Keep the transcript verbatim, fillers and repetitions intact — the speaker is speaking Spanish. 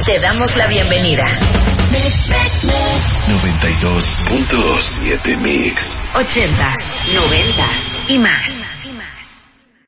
te damos la bienvenida. noventa y dos punto siete Mix. Ochentas, noventas y más.